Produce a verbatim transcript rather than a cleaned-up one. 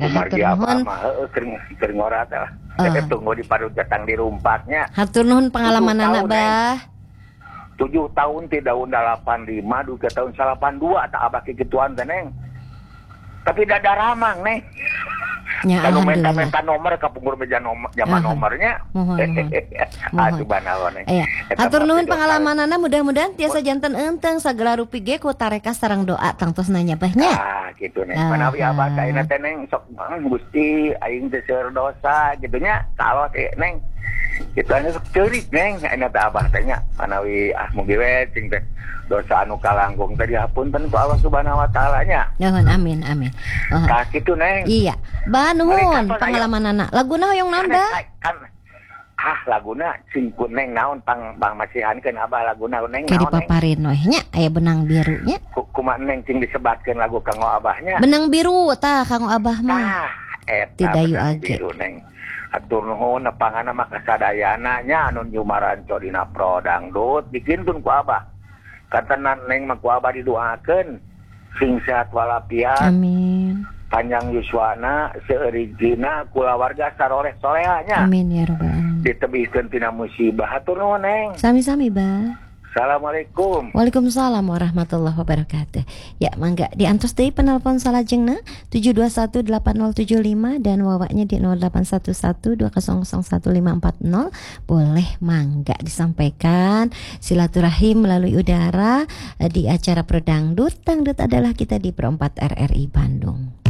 Kumargi apa mah heeh kering kering ora teh. Teh tunggu di padu datang di rumpatnya. Hatur nuhun pengalaman anak bah. tujuh tahun ti tahun delapan lima duke tahun delapan dua tak abah kegituan teh neng. Tapi dada ramang neng. Ya, kalau alhamdulillah. minta-minta nomor ke pengurus meja nomor zaman Mohon. nomornya. Mohon, mohon. Aduh banaon neng. Iya. Hatur nuhun pengalaman anak mudah-mudahan tiasa janten enteng sagala rupi ge ku tareka sareng doa tangtos nanya bahnya. Ah gitu neng. Manawi abah ka ina teh neng sok Gusti aing teh seur dosa gitu nya kalau teh neng. Itu hanya sok ceurik neng ina teh abah teh nya manawi ah mugi we cing teh dosa anu kalangkung teh dihapunten ku Allah Subhanahu wa taala nya. Nuhun amin amin. Oh. Tah kitu neng. Iya. Bah nuhun pengalaman anak. Laguna hoyong naon dah? Kan ah laguna cingkun neng naon pang bang masihankeun abah laguna neng Kayak naon neng. dipaparin we nya aya benang birunya. Kumaha neng cing disebatkeun lagu kanggo abahnya. Benang biru tah kanggo abah mah. Ah eta Tidayu benang age. biru neng. Atur nuhun nepangana mah kasadayana nya anu nyumaranco dina pro dangdut bikinkeun ku abah. Katenan neng mah ku abah didoakeun sing sehat walafiat. Amin. Panjang yuswana seurigina kula warga saroleh solehanya. Amin ya rabbal alamin. Ditebihkeun tina musibah. Hatur nuhun neng. Sami-sami bah. Assalamualaikum. Waalaikumsalam warahmatullahi wabarakatuh. Ya mangga diantos deui penelpon salajengna tujuh dua satu delapan nol tujuh lima dan wawaknya di nol delapan satu satu dua nol nol satu lima empat nol. Boleh mangga disampaikan silaturahim melalui udara di acara Prodangdut. Dangdut adalah kita di Pro empat R R I Bandung.